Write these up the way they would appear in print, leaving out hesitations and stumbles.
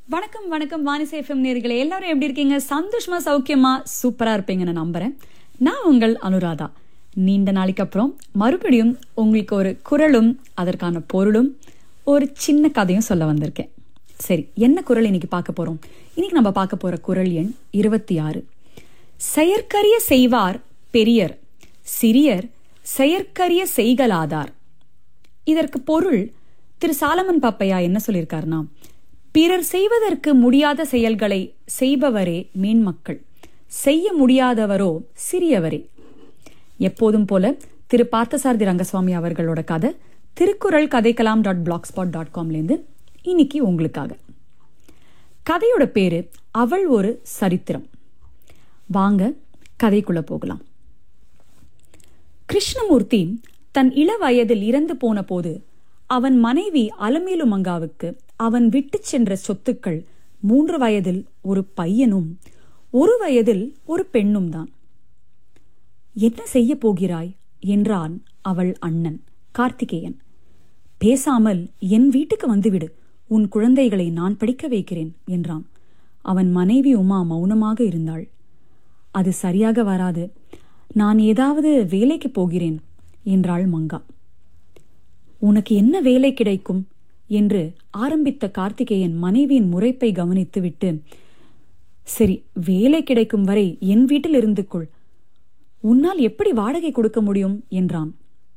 வணக்கம் வணக்கம் வானிசை எஃப்எம் நேயர்களே, எல்லாரும் எப்படி இருக்கீங்க? சந்தோஷமா சௌக்கியமா சூப்பரா இருப்பீங்கன்னு நம்புறேன். நான் உங்கள் அனுராதா. நீண்ட நாளைக்கு அப்புறம் மறுபடியும் உங்களுக்கு ஒரு குரலும் அதற்கான பொருளும் ஒரு சின்ன கதையும் சொல்ல வந்திருக்கேன். சரி, என்ன குரல் இன்னைக்கு பார்க்க போறோம்? இன்னைக்கு நம்ம பார்க்க போற குரல் எண் 26. செயற்கரிய செய்வார் பெரியர், சிறியர் செயற்கரிய செய்கலாதார். இதற்கு பொருள் திரு சாலமன் பாப்பையா என்ன சொல்லியிருக்காருன்னா, பிறர் செய்வதற்கு முடியாத செயல்களை செய்பவரே மேன்மக்கள், செய்ய முடியாதவரோ சிறியவரே. எப்போதும் போல திரு பார்த்தசாரதி ரங்கசுவாமி அவர்களோட கதை திருக்குறள் கதைக்கலாம் .blogspot.comலேருந்து இன்னைக்கு உங்களுக்காக. கதையோட பேரு அவள் ஒரு சரித்திரம். வாங்க கதைக்குள்ள போகலாம். கிருஷ்ணமூர்த்தி தன் இள வயதில் இறந்து போன போது அவன் மனைவி அலமேலு மங்காவுக்கு அவன் விட்டு சென்ற சொத்துக்கள் 3 வயதில் ஒரு பையனும் 1 வயதில் ஒரு பெண்ணும் தான். என்ன செய்ய போகிறாய் என்றான் அவள் அண்ணன் கார்த்திகேயன். பேசாமல் என் வீட்டுக்கு வந்துவிடு, உன் குழந்தைகளை நான் படிக்க வைக்கிறேன் என்றான். அவன் மனைவி உமா மௌனமாக இருந்தாள். அது சரியாக வராது, நான் ஏதாவது வேலைக்கு போகிறேன் என்றாள் மங்கா. உனக்கு என்ன வேலை கிடைக்கும் என்று ஆரம்பித்த கார்த்திகேயன் மனைவியின் முறைப்பை கவனித்து விட்டு, சரி, வேலை கிடைக்கும் வரை என் வீட்டில் இருந்து கொள், உன்னால் எப்படி வாடகை கொடுக்க முடியும் என்றான்.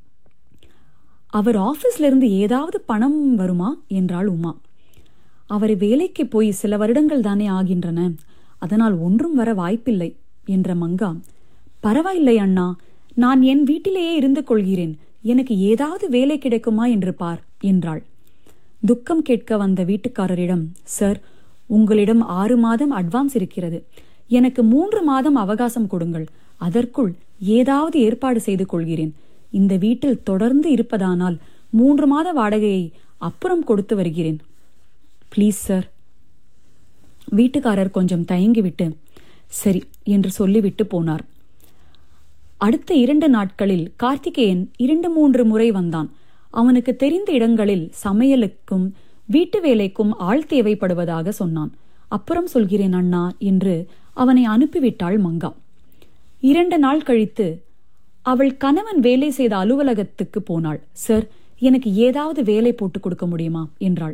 அவர் ஆபீஸ்ல இருந்து ஏதாவது பணம் வருமா என்றாள் உமா. அவர் வேலைக்கு போய் சில வருடங்கள் தானே ஆகின்றன, அதனால் ஒன்றும் வர வாய்ப்பில்லை என்ற மங்கா, பரவாயில்லை அண்ணா, நான் என் வீட்டிலேயே இருந்து கொள்கிறேன், எனக்கு ஏதாவது வேலை கிடைக்குமா என்று பார் என்றாள். துக்கம் கேட்க வந்த வீட்டுக்காரரிடம், சார், உங்களிடம் 6 மாதம் அட்வான்ஸ் இருக்கிறது, எனக்கு 3 மாதம் அவகாசம் கொடுங்கள், அதற்குள் ஏதாவது ஏற்பாடு செய்து கொள்கிறேன், இந்த வீட்டில் தொடர்ந்து இருப்பதானால் 3 மாத வாடகையை அப்புறம் கொடுத்து வருகிறேன், பிளீஸ் சார். வீட்டுக்காரர் கொஞ்சம் தயங்கிவிட்டு சரி என்று சொல்லிவிட்டு போனார். அடுத்த 2 நாட்களில் கார்த்திகேயன் 2-3 முறை வந்தான். அவனுக்கு தெரிந்த இடங்களில் சமையலுக்கும் வீட்டு வேலைக்கும் ஆள் தேவைப்படுவதாக சொன்னான். அப்புறம் சொல்கிறேன் அண்ணா என்று அவனை அனுப்பிவிட்டாள் மங்கா. 2 நாள் கழித்து அவள் கணவன் வேலை செய்த அலுவலகத்துக்கு போனாள். சார், எனக்கு ஏதாவது வேலை போட்டு கொடுக்க முடியுமா என்றாள்.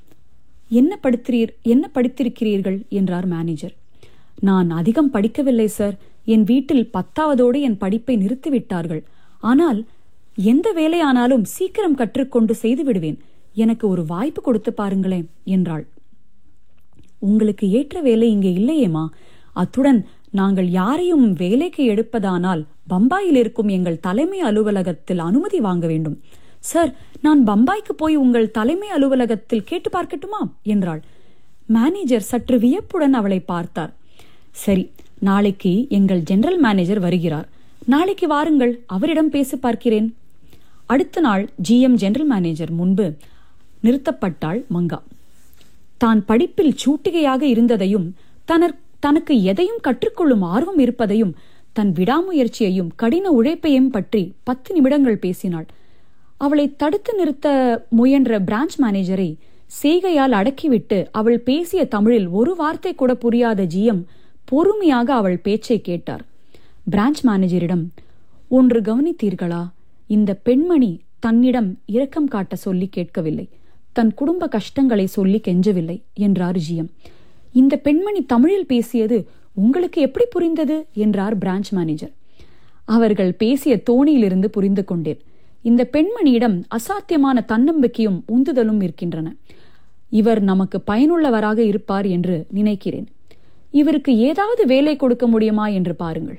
என்ன படித்திருக்கிறீர்கள் என்றார் மேனேஜர். நான் அதிகம் படிக்கவில்லை சார், என் வீட்டில் 10வதோடு என் படிப்பை நிறுத்திவிட்டார்கள், ஆனால் எந்த வேலையானாலும் சீக்கிரம் கற்றுக்கொண்டு செய்து விடுவேன், எனக்கு ஒரு வாய்ப்பு கொடுத்து பாருங்களேன் என்றாள். உங்களுக்கு ஏற்ற வேலை இங்கே இல்லையேமா, அத்துடன் நாங்கள் யாரையும் வேலைக்கு எடுப்பதானால் பம்பாயில் இருக்கும் எங்கள் தலைமை அலுவலகத்தில் அனுமதி வாங்க வேண்டும். சார், நான் பம்பாய்க்கு போய் உங்கள் தலைமை அலுவலகத்தில் கேட்டு பார்க்கட்டுமா என்றாள். மேனேஜர் சற்று வியப்புடன் அவளை பார்த்தார். சரி, நாளைக்கு எங்கள் ஜெனரல் மேனேஜர் வருகிறார், நாளைக்கு வாருங்கள், அவரிடம் பேசி பார்க்கிறேன். அடுத்த நாள் GM ஜெனரல் மேனேஜர் முன்பு நிறுத்தப்பட்டாள் மங்கா. தான் படிப்பில் சூட்டிகையாக இருந்ததையும் தனக்கு எதையும் கற்றுக்கொள்ளும் ஆர்வம் இருப்பதையும் தன் விடாமுயற்சியையும் கடின உழைப்பையும் பற்றி 10 நிமிடங்கள் பேசினாள். அவளை தடுத்து நிறுத்த முயன்ற பிரான்ச் மேனேஜரை செய்கையால் அடக்கிவிட்டு அவள் பேசிய தமிழில் ஒரு வார்த்தை கூட புரியாத GM பொறுமையாக அவள் பேச்சை கேட்டார். பிரான்ச் மேனேஜரிடம், ஒன்று கவனித்தீர்களா, இந்த பெண்மணி தன்னிடம் இரக்கம் காட்ட சொல்லி கேட்கவில்லை, தன் குடும்ப கஷ்டங்களை சொல்லி கெஞ்சவில்லை என்றார் GM. இந்த பெண்மணி தமிழில் பேசியது உங்களுக்கு எப்படி புரிந்தது என்றார் பிரான்ச் மேனேஜர். அவர்கள் பேசிய தோணியிலிருந்து புரிந்து கொண்டேன், இந்த பெண்மணியிடம் அசாத்தியமான தன்னம்பிக்கையும் உந்துதலும் இருக்கின்றன, இவர் நமக்கு பயனுள்ளவராக இருப்பார் என்று நினைக்கிறேன், இவருக்கு ஏதாவது வேலை கொடுக்க முடியுமா என்று பாருங்கள்.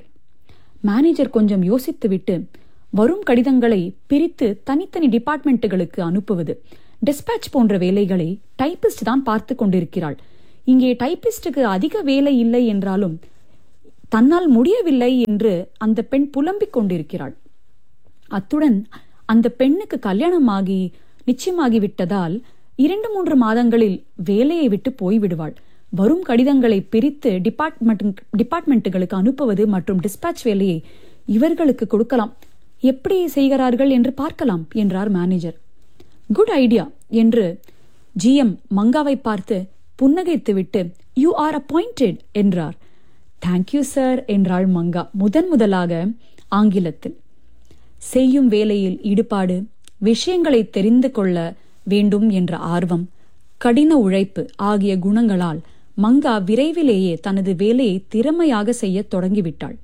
மேனேஜர் கொஞ்சம் யோசித்துவிட்டு, வரும் கடிதங்களை பிரித்து தனித்தனி டிபார்ட்மெண்ட்டுகளுக்கு அனுப்புவது, டிஸ்பேட்ச் போன்ற வேலைகளை டைபிஸ்ட் தான் பார்த்து கொண்டிருக்கிறாள், இங்கே டைபிஸ்டுக்கு அதிக வேலை இல்லை என்றாலும் தன்னால் முடியவில்லை என்று அந்த பெண் புலம்பிக் கொண்டிருக்கிறாள். அத்துடன் அந்த பெண்ணுக்கு கல்யாணமாகி நிச்சயமாகிவிட்டதால் 2-3 மாதங்களில் வேலையை விட்டு போய்விடுவாள். வரும் கடிதங்களை பிரித்து டிபார்ட்மெண்ட்டுகளுக்கு அனுப்புவது மற்றும் டிஸ்பேட்ச் வேலையை இவர்களுக்கு கொடுக்கலாம், எப்படி செய்கிறார்கள் என்று பார்க்கலாம் என்றார் மேனேஜர். குட் ஐடியா என்று GM மங்காவை பார்த்து, புன்னகைத்துவிட்டு யூ ஆர் அப்பாயிண்டட் என்றார். தேங்க்யூ சார் என்றாள் மங்கா முதலாக ஆங்கிலத்தில். செய்யும் வேலையில் ஈடுபாடு, விஷயங்களை தெரிந்து கொள்ள வேண்டும் என்ற ஆர்வம், கடின உழைப்பு ஆகிய குணங்களால் மங்கா விரைவிலேயே தனது வேலையை திறமையாக செய்ய தொடங்கிவிட்டாள்.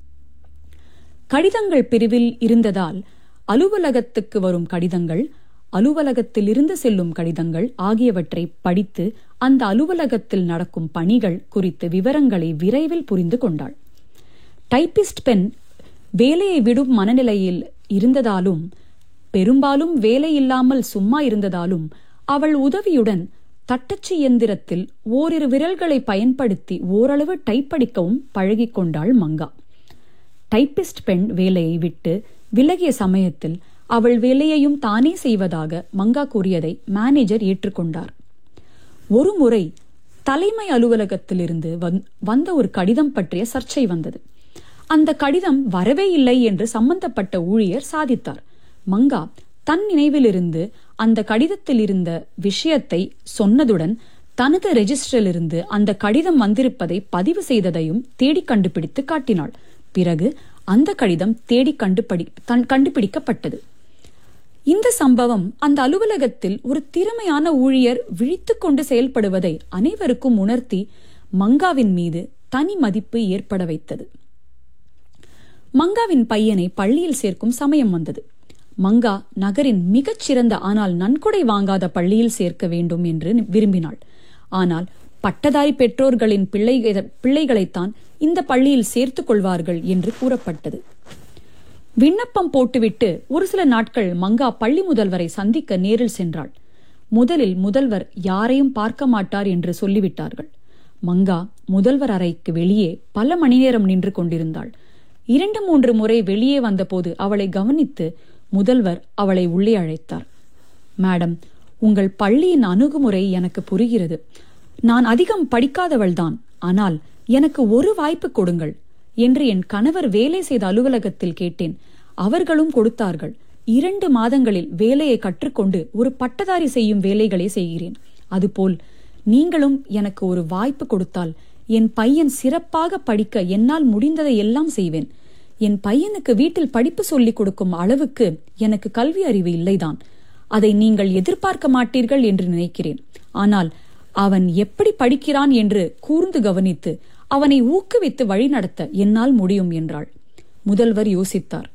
கடிதங்கள் பிரிவில் இருந்ததால் அலுவலகத்துக்கு வரும் கடிதங்கள், அலுவலகத்திலிருந்து செல்லும் கடிதங்கள் ஆகியவற்றை படித்து அந்த அலுவலகத்தில் நடக்கும் பணிகள் குறித்த விவரங்களை விரைவில் புரிந்து கொண்டாள். டைபிஸ்ட் பெண் வேலையை விடும் மனநிலையில் இருந்ததாலும், பெரும்பாலும் வேலை இல்லாமல் சும்மா இருந்ததாலும் அவள் உதவியுடன் தட்டச்சு இயந்திரத்தில் ஓரிரு விரல்களை பயன்படுத்தி ஓரளவு டைப் அடிக்கவும் பழகிக்கொண்டாள் மங்கா. டைபிஸ்ட் பெண் வேலையை விட்டு விலகிய சமயத்தில் அவள் வேலையையும் தானே செய்வதாக மங்கா கூறியதை மேனேஜர் ஏற்றுக்கொண்டார். ஒரு முறை தலைமை அலுவலகத்திலிருந்து வந்த ஒரு கடிதம் பற்றிய சர்ச்சை வந்தது. அந்த கடிதம் வரவே இல்லை என்று சம்பந்தப்பட்ட ஊழியர் சாதித்தார். மங்கா தன் நினைவிலிருந்து அந்த கடிதத்தில் இருந்த விஷயத்தை சொன்னதுடன் தனது ரெஜிஸ்டரிலிருந்து அந்த கடிதம் வந்திருப்பதை பதிவு செய்ததையும் தேடி கண்டுபிடித்து காட்டினாள். பிறகு அந்த கடிதம் தேடி கண்டுபிடிக்கப்பட்டது. இந்த சம்பவம் அந்த அலுவலகத்தில் ஒரு திறமையான ஊழியர் விழித்துக்கொண்டு செயல்படுவதை அனைவருக்கும் உணர்த்தி மங்காவின் மீது தனி மதிப்பு ஏற்பட வைத்தது. மங்காவின் பையனை பள்ளியில் சேர்க்கும் சமயம் வந்தது. மங்கா நகரின் மிகச்சிறந்த ஆனால் நன்கொடை வாங்காத பள்ளியில் சேர்க்க வேண்டும் என்று விரும்பினாள். ஆனால் பட்டதாரி பெற்றோர்களின் பிள்ளைகளைத்தான் இந்த பள்ளியில் சேர்த்துக் கொள்வார்கள் என்று கூறப்பட்டது. விண்ணப்பம் போட்டுவிட்டு ஒரு சில நாட்கள் மங்கா பள்ளி முதல்வரை சந்திக்க நேரில் சென்றாள். முதலில் முதல்வர் யாரையும் பார்க்க மாட்டார் என்று சொல்லிவிட்டார்கள். மங்கா முதல்வர் அறைக்கு வெளியே பல மணி நேரம் நின்று கொண்டிருந்தாள். 2-3 முறை வெளியே வந்தபோது அவளை கவனித்து முதல்வர் அவளை உள்ளே அழைத்தார். மேடம், உங்கள் பள்ளியின் அணுகுமுறை எனக்கு புரிகிறது. நான் அதிகம் படிக்காதவள்தான், ஆனால் எனக்கு ஒரு வாய்ப்பு கொடுங்கள் என்று என் கணவர் வேலை செய்த அலுவலகத்தில் கேட்டேன். அவர்களும் கொடுத்தார்கள். 2 மாதங்களில் வேலையை கற்றுக்கொண்டு ஒரு பட்டதாரி செய்யும் வேலைகளை செய்கிறேன். அதுபோல் நீங்களும் எனக்கு ஒரு வாய்ப்பு கொடுத்தால் என் பையன் சிறப்பாக படிக்க என்னால் முடிந்ததை எல்லாம் செய்வேன். என் பையனுக்கு வீட்டில் படிப்பு சொல்லிக் கொடுக்கும் அளவுக்கு எனக்கு கல்வி அறிவு இல்லைதான். அதை நீங்கள் எதிர்பார்க்க மாட்டீர்கள் என்று நினைக்கிறேன். ஆனால் அவன் எப்படி படிக்கிறான் என்று கூர்ந்து கவனித்து அவனை ஊக்குவித்து வழிநடத்த என்னால் முடியும் என்றாள். முதல்வர் யோசித்தார்.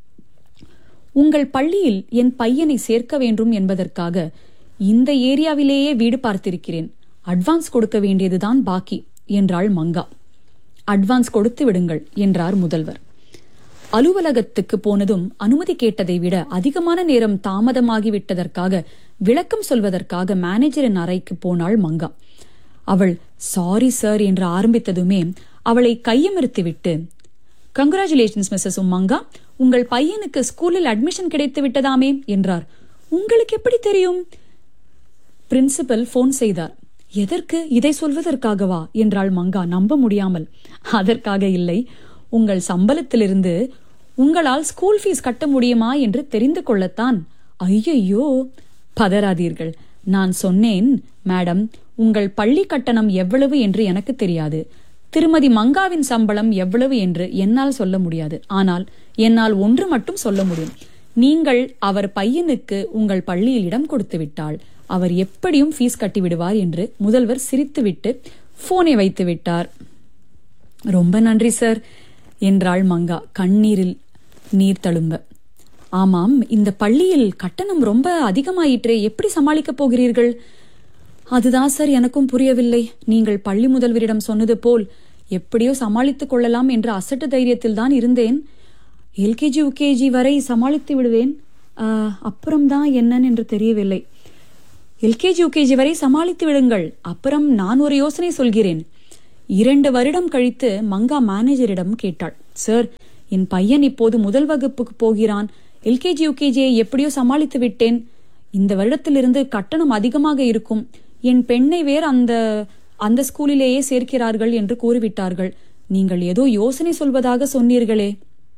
உங்கள் பள்ளியில் என் பையனை சேர்க்க வேண்டும் என்பதற்காக இந்த ஏரியாவிலேயே வீடு பார்த்திருக்கிறேன். அட்வான்ஸ் கொடுக்க வேண்டியதுதான் பாக்கி என்றாள் மங்கா. அட்வான்ஸ் கொடுத்து விடுங்கள் என்றார் முதல்வர். அலுவலகத்துக்கு போனதும் அனுமதி கேட்டதை விட அதிகமான நேரம் தாமதமாகிவிட்டதற்காக விளக்கம் சொல்வதற்காக மேனேஜரின் அறைக்கு போனாள் மங்கா. அவள் சாரி சார் என்று ஆரம்பித்ததுமே அவளை கையமர்த்திவிட்டு, கங்க்ராச்சுலேஷன்ஸ் மிஸ்ஸஸ் மங்கா, உங்கள் பையனுக்கு ஸ்கூலில் அட்மிஷன் கிடைத்து விட்டதாமே என்றார். உங்களுக்கு எப்படி தெரியும்? பிரின்சிபல் போன் செய்தார். எதற்கு? இதை சொல்வதற்காகவா என்றாள் மங்கா நம்ப முடியாமல். அதற்காக இல்லை, உங்கள் சம்பளத்திலிருந்து உங்களால் ஸ்கூல் ஃபீஸ் கட்ட முடியுமா என்று தெரிந்து கொள்ளத்தான். ஐயையோ, பதறாதீர்கள். நான் சொன்னேன், மேடம், உங்கள் பள்ளி கட்டணம் எவ்வளவு என்று எனக்கு தெரியாது. திருமதி மங்காவின் சம்பளம் எவ்வளவு என்று என்னால் சொல்ல முடியாது. ஆனால் என்னால் ஒன்று மட்டும் சொல்ல முடியும். நீங்கள் அவர் பையனுக்கு உங்கள் பள்ளியில் இடம் கொடுத்து விட்டால் அவர் எப்படியும் ஃபீஸ் கட்டி விடுவார் என்று முதல்வர் சிரித்துவிட்டு போனை வைத்து விட்டார். ரொம்ப நன்றி சார் என்றாள் மங்கா கண்ணீரில் நீர் தழும்ப. ஆமாம், இந்த பள்ளியில் கட்டணம் ரொம்ப அதிகமாயிற்றே, எப்படி சமாளிக்கப் போகிறீர்கள்? அதுதான் சார் எனக்கும் புரியவில்லை. நீங்கள் பள்ளி முதல்வரிடம் சொன்னது போல் எப்படியோ சமாளித்துக் கொள்ளலாம் என்ற அசட்டு தைரியத்தில் தான் இருந்தேன். எல்கேஜி யுகேஜி வரை சமாளித்து விடுவேன், அப்புறம்தான் என்னன்னு என்று தெரியவில்லை. எல்கேஜி யுகேஜி வரை சமாளித்து விடுங்கள், அப்புறம் நான் ஒரு யோசனை சொல்கிறேன். 2 வருடம் கழித்து மங்கா மேனேஜரிடம் கேட்டாள். சார், என் பையன் இப்போது முதல் வகுப்புக்கு போகிறான். எல்கேஜி யுகேஜியை எப்படியோ சமாளித்து விட்டேன். இந்த வருடத்திலிருந்து கட்டணம் அதிகமாக இருக்கும். என் பெண்ணை வேறு அந்த ஸ்கூலிலேயே சேர்க்கிறார்கள் என்று கூறிவிட்டார்கள். நீங்கள் ஏதோ யோசனை சொல்வதாக சொன்னீர்களே.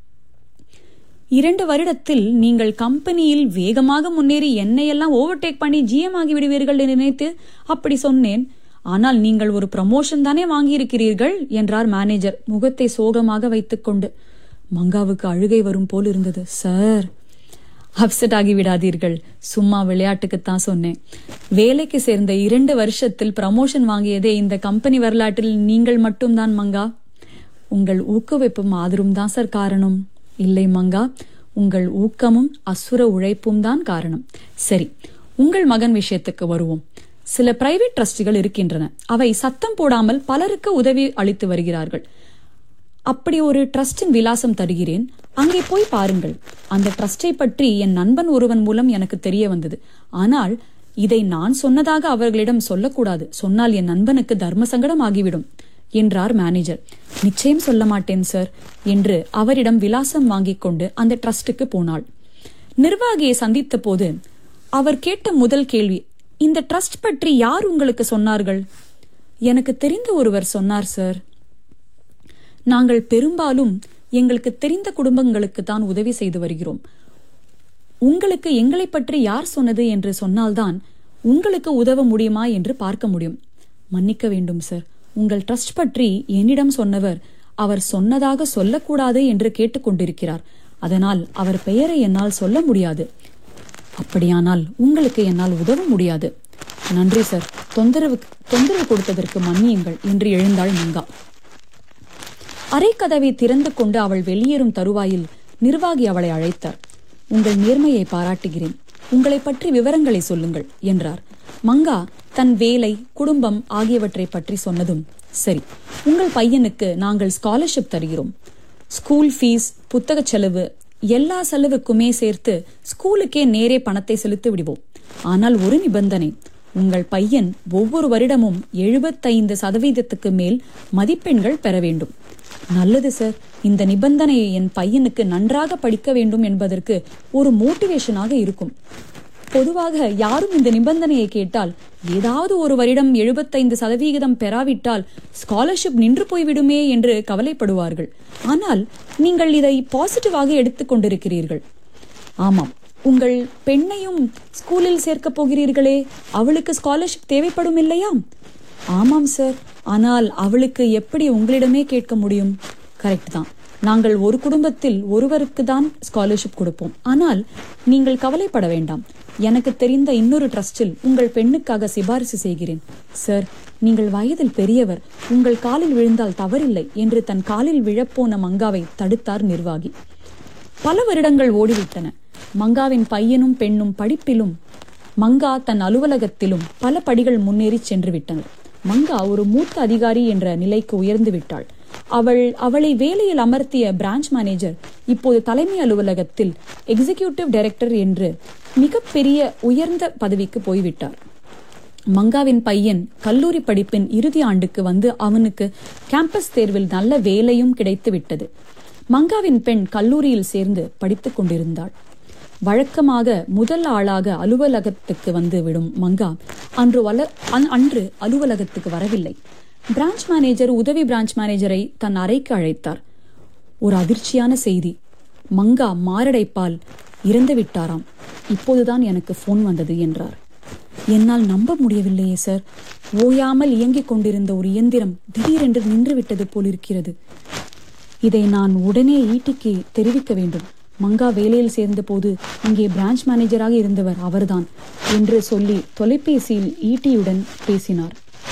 2 வருடத்தில் நீங்கள் கம்பெனியில் வேகமாக முன்னேறி என்னையெல்லாம் ஓவர்டேக் பண்ணி GM ஆகி விடுவீர்கள் என்று நினைத்து அப்படி சொன்னேன். ஆனால் நீங்கள் ஒரு ப்ரமோஷன் தானே வாங்கியிருக்கிறீர்கள் என்றார் மேனேஜர் முகத்தை சோகமாக வைத்துக்கொண்டு. மங்காவுக்கு அழுகை வரும் போல் இருந்தது. சார், அப்செட் ஆகி விடாதீர்கள், சும்மா விளையாட்டுக்குத்தான் சொன்னேன். வேலைக்கு சேர்ந்த 2 வருஷத்தில் ப்ரமோஷன் வாங்கியதே இந்த கம்பெனி வரலாற்றில் நீங்கள் மட்டும்தான் மங்கா. உங்கள் ஊக்குவிப்பும் ஆதரவும் தான் சார் காரணம். இல்லை மங்கா, உங்கள் ஊக்கமும் அசுர உழைப்பும் தான் காரணம். சரி, உங்கள் மகன் விஷயத்துக்கு வருவோம். சில பிரைவேட் ட்ரஸ்டிகள் இருக்கின்றன. அவை சத்தம் போடாமல் பலருக்கு உதவி அளித்து வருகிறார்கள். அப்படி ஒரு ட்ரஸ்டின் விலாசம் தருகிறேன், அங்கே போய் பாருங்கள். அந்த ட்ரஸ்டை பற்றி என் நண்பன் ஒருவன் மூலம் எனக்கு தெரிய வந்தது. ஆனால் இதை நான் சொன்னதாக அவர்களிடம் சொல்லக்கூடாது. சொன்னால் என் நண்பனுக்கு தர்ம சங்கடம் ஆகிவிடும் என்றார் மேனேஜர். நிச்சயம் சொல்ல மாட்டேன் சார் என்று அவரிடம் விலாசம் வாங்கிக் கொண்டு அந்த ட்ரஸ்டுக்கு போனாள். நிர்வாகியை சந்தித்த போது அவர் கேட்ட முதல் கேள்வி, இந்த ட்ரஸ்ட் பற்றி யார் உங்களுக்கு சொன்னார்கள்? எனக்கு தெரிந்த ஒருவர் சொன்னார் சார். நாங்கள் பெரும்பாலும் எங்களுக்கு தெரிந்த குடும்பங்களுக்கு தான் உதவி செய்து வருகிறோம். உங்களுக்கு எங்களை பற்றி யார் சொன்னது என்று சொன்னால்தான் உங்களுக்கு உதவ முடியுமா என்று பார்க்க முடியும். மன்னிக்க வேண்டும் சார், உங்கள் ட்ரஸ்ட் பற்றி என்னிடம் சொன்னவர் அவர் சொன்னதாக சொல்லக்கூடாது என்று கேட்டுக்கொண்டிருக்கிறார். அதனால் அவர் பெயரை என்னால் சொல்ல முடியாது. அப்படியானால் உங்களுக்கு என்னால் உதவ முடியாது. நன்றி சார், தொந்தரவு கொடுத்ததற்கு மன்னியுங்கள் என்று எழுந்தாள் மங்கா. அரை கதவை திறந்து கொண்டு அவள் வெளியேறும் தருவாயில் நிர்வாகி அவளை அழைத்தார். உங்கள் நேர்மையை பாராட்டுகிறேன், உங்களை பற்றி விவரங்களை சொல்லுங்கள் என்றார். மங்கா தன் வேலை, குடும்பம் ஆகியவற்றை பற்றி சொன்னதும், சரி, உங்கள் பையனுக்கு நாங்கள் ஸ்காலர்ஷிப் தருகிறோம். ஸ்கூல் ஃபீஸ், புத்தக செலவு, எல்லா செலவுக்குமே சேர்த்து ஸ்கூலுக்கே நேரே பணத்தை செலுத்தி விடுவோம். ஆனால் ஒரு நிபந்தனை, உங்கள் பையன் ஒவ்வொரு வருடமும் 75% மேல் மதிப்பெண்கள் பெற வேண்டும். நல்லது சார், இந்த நிபந்தனையை என் பையனுக்கு நன்றாக படிக்க வேண்டும் என்பதற்கு ஒரு மோட்டிவேஷனாக இருக்கும். பொதுவாக யாரும் இந்த நிபந்தனையை கேட்டால், ஏதாவது ஒரு வருடம் 75% பெறாவிட்டால் ஸ்காலர்ஷிப் நின்று போய்விடுமே என்று கவலைப்படுவார்கள். ஆனால் நீங்கள் இதை பாசிட்டிவாக எடுத்துக் கொண்டிருக்கிறீர்கள். ஆமாம், உங்கள் பெண்ணையும் ஸ்கூலில் சேர்க்க போகிறீர்களே, அவளுக்கு ஸ்காலர்ஷிப் தேவைப்படும் இல்லையா? ஆமாம் சார், ஆனால் அவளுக்கு எப்படி உங்களிடமே கேட்க முடியும்? கரெக்ட் தான், நாங்கள் ஒரு குடும்பத்தில் ஒருவருக்கு தான் ஸ்காலர்ஷிப் கொடுப்போம். ஆனால் நீங்கள் கவலைப்பட வேண்டாம், எனக்கு தெரிந்த இன்னொரு ட்ரஸ்டில் உங்கள் பெண்ணுக்காக சிபாரிசு செய்கிறேன். சார், நீங்கள் வயதில் பெரியவர், உங்கள் காலில் விழுந்தால் தவறில்லை என்று தன் காலில் விழப்போன மங்காவை தடுத்தார் நிர்வாகி. பல வருடங்கள் ஓடிவிட்டன. மங்காவின் பையனும் பெண்ணும் படிப்பிலும் மங்கா தன் அலுவலகத்திலும் பல படிகள் முன்னேறி சென்று விட்டனர். மங்கா ஒரு மூத்த அதிகாரி என்ற நிலைக்கு உயர்ந்து விட்டாள். அவளை வேலையில் அமர்த்திய பிரான்ச் மேனேஜர் இப்போது தலைமை அலுவலகத்தில் எக்ஸிகியூட்டிவ் டைரக்டர் என்று மிகப்பெரிய உயர்ந்த பதவிக்கு போய்விட்டார். மங்காவின் பையன் கல்லூரி படிப்பின் இறுதி ஆண்டுக்கு வந்து அவனுக்கு கேம்பஸ் தேர்வில் நல்ல வேலையும் கிடைத்து விட்டது. மங்காவின் பெண் கல்லூரியில் சேர்ந்து படித்துக் கொண்டிருந்தாள். வழக்கமாக முதல் ஆளாக அலுவலகத்துக்கு வந்து விடும் மங்கா அன்று அலுவலகத்துக்கு வரவில்லை. பிரான்ச் மேனேஜர் உதவி பிரான்ச் மேனேஜரை தன் அறைக்கு அழைத்தார். ஒரு அதிர்ச்சியான செய்தி, மங்கா மாரடைப்பால் இறந்து விட்டாராம். இப்போதுதான் எனக்கு போன் வந்தது என்றார். என்னால் நம்ப முடியவில்லையே சார், ஓயாமல் இயங்கிக் கொண்டிருந்த ஒரு இயந்திரம் திடீரென்று நின்று விட்டது போல் இருக்கிறது. இதை நான் உடனே ஈட்டிக்கு தெரிவிக்க வேண்டும். மங்கா வேலையில் சேர்ந்த போது இங்கே பிரான்ச் மேனேஜராக இருந்தவர் அவர்தான் என்று சொல்லி தொலைபேசியில் ஈட்டியுடன் பேசினார்.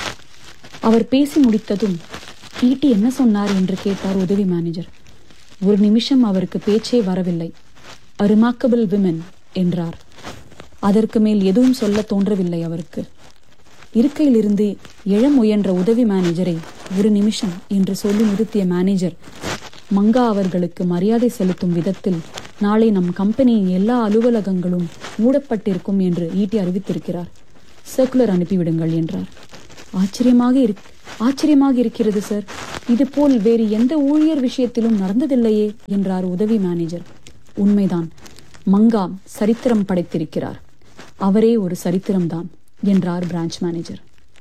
அவர் பேசி முடித்ததும், ஈட்டி என்ன சொன்னார் என்று கேட்டார் உதவி மேனேஜர். ஒரு நிமிஷம் அவருக்கு பேச்சே வரவில்லை. A remarkable women என்றார். அதற்கு மேல் எதுவும் சொல்ல தோன்றவில்லை அவருக்கு. இருக்கையிலிருந்து எழ முயன்ற உதவி மேனேஜரை ஒரு நிமிஷம் என்று சொல்லி நிறுத்திய மேனேஜர், மங்கா அவர்களுக்கு மரியாதை செலுத்தும் விதத்தில் நாளை நம் கம்பெனியின் எல்லா அலுவலகங்களும் மூடப்பட்டிருக்கும் என்று ஈட்டி அறிவித்திருக்கிறார். சர்க்குலர் அனுப்பிவிடுங்கள் என்றார். ஆச்சரியமாக இருக்கிறது சார், இது போல் வேறு எந்த ஊழியர் விஷயத்திலும் நடந்ததில்லையே என்றார் உதவி மேனேஜர். உண்மைதான், மங்கா சரித்திரம் படைத்திருக்கிறார். அவரே ஒரு சரித்திரம்தான் என்றார் பிரான்ச் மேனேஜர்.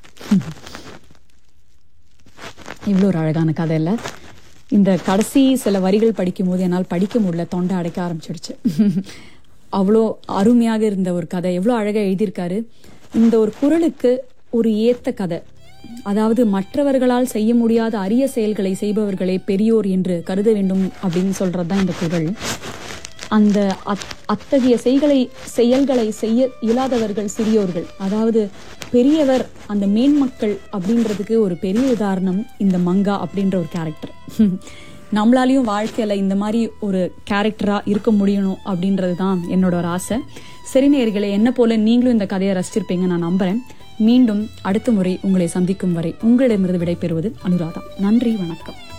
இவ்வளோ ஒரு அழகான கதை இல்லை? இந்த கடைசி சில வரிகள் படிக்கும் போது என்னால் படிக்க முடியல, தொண்டை அடைக்க ஆரம்பிச்சிடுச்சு. அவ்வளோ அருமையாக இருந்த ஒரு கதை, எவ்வளோ அழகாக எழுதியிருக்காரு. இந்த ஒரு குரலுக்கு ஒரு ஏத்த கதை, அதாவது மற்றவர்களால் செய்ய முடியாத அரிய செயல்களை செய்பவர்களே பெரியோர் என்று கருத வேண்டும் அப்படின்னு சொல்றதுதான் இந்த குறள். அந்த அத்தகைய செயல்களை செய்ய இயலாதவர்கள் சிறியோர்கள். அதாவது பெரியவர் அந்த மேன்மக்கள் அப்படின்றதுக்கு ஒரு பெரிய உதாரணம் இந்த மங்கா அப்படின்ற ஒரு கேரக்டர். நம்மளாலையும் வாழ்க்கையில இந்த மாதிரி ஒரு கேரக்டரா இருக்க முடியணும் அப்படின்றது தான் என்னோட ஒரு ஆசை. சரி நேயர்களே, என்ன போல நீங்களும் இந்த கதையை ரசிச்சிருப்பீங்க நான் நம்புறேன். மீண்டும் அடுத்த முறை உங்களை சந்திக்கும் வரை உங்களிடமிருந்து விடைபெறுவது அனுராதா. நன்றி, வணக்கம்.